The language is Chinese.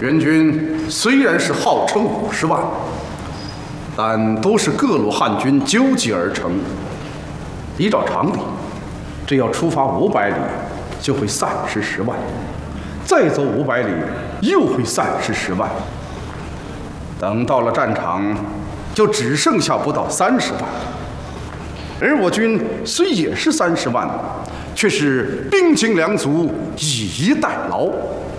援军虽然是号称50万，但都是各路汉军纠集而成。依照常理，只要出发500里，就会散失10万；再走500里，又会散失10万。等到了战场，就只剩下不到30万。而我军虽也是30万，却是兵精粮足，以逸待劳。